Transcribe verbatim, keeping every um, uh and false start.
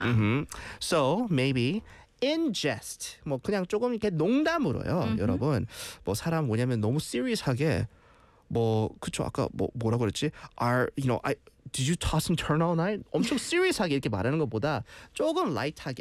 Mhm. So maybe in jest. 뭐 그냥 조금 이렇게 농담으로요. 여러분. 뭐 사람 뭐냐면 너무 serious하게 뭐 그쵸 아까 뭐 뭐라 그랬지? Are you know I did you toss and turn all night? 엄청 serious하게 이렇게 말하는 것보다 조금 light하게